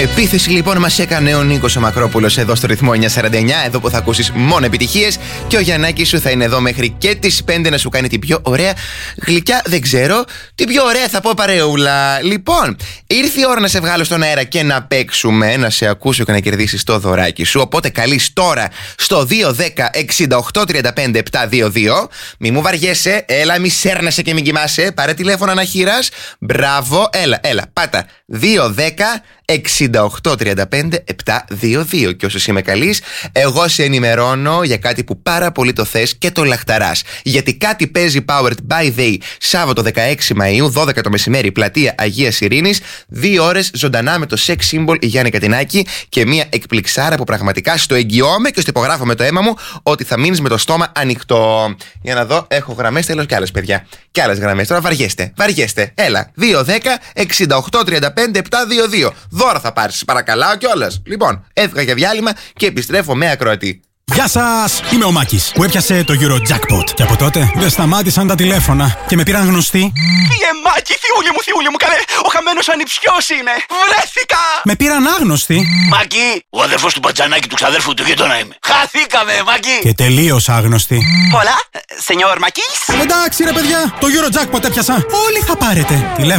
Επίθεση λοιπόν μας έκανε ο Νίκος ο Μακρόπουλος εδώ στο ρυθμό 949, εδώ που θα ακούσεις μόνο επιτυχίες, και ο Γιαννάκης σου θα είναι εδώ μέχρι και τις 5 να σου κάνει την πιο ωραία γλυκιά, δεν ξέρω, την πιο ωραία θα πω παρεούλα. Λοιπόν, ήρθε η ώρα να σε βγάλω στον αέρα και να παίξουμε, να σε ακούσω και να κερδίσεις το δωράκι σου. Οπότε καλείς τώρα στο 210-68-35-722. Μη μου βαριέσαι, έλα, μη σέρνεσαι και μην κοιμάσαι. Πάρε τηλέφωνο αναχείρας. Μπράβο, έλα, πάτα. 210-68-35-722. Και όσο είμαι καλής, εγώ σε ενημερώνω για κάτι που πάρα πολύ το θες και το λαχταράς. Γιατί κάτι παίζει Powered by They Σάββατο 16 Μαΐου, 12 το μεσημέρι, πλατεία Αγίας Ειρήνης. 2 ώρες ζωντανά με το sex symbol Γιάννη Κατινάκη και μια εκπληξάρα που πραγματικά στο εγγυώμαι και στο υπογράφω με το αίμα μου ότι θα μείνεις με το στόμα ανοιχτό. Για να δω, έχω γραμμές, θέλω κι άλλες παιδιά. Κι άλλες γραμμές. Τώρα βαριέστε. Έλα. 210-68-35-722. Δώρα θα πάρεις, παρακαλάω κιόλας. Λοιπόν, έφυγα για διάλειμμα και επιστρέφω με ακροατή. Γεια σας! Είμαι ο Μάκης που έπιασε το Eurojackpot. Και από τότε δεν σταμάτησαν τα τηλέφωνα και με πήραν γνωστοί. Μάκη, θειούλη μου, καλέ! Ο χαμένος ανιψιός είμαι! Βρέθηκα! Με πήραν άγνωστοι. Μάκη, ο αδερφός του Μπατζανάκη του ξαδέρφου του γείτονα είμαι. Χαθήκαμε, Μάκη! Και τελείως άγνωστοι. Hola, señor Μάκης. Εντάξει ρε παιδιά, το Eurojackpot έπιασα. Όλοι θα πάρετε. Τηλέφωνο.